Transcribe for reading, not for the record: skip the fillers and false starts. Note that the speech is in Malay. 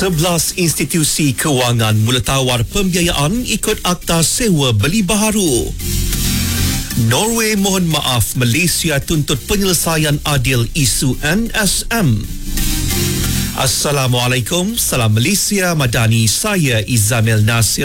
11 institusi kewangan mula tawar pembiayaan ikut Akta Sewa Beli Baharu. Norway mohon maaf, Malaysia tuntut penyelesaian adil isu NSM. Assalamualaikum, salam Malaysia Madani, saya Izamil Nasir.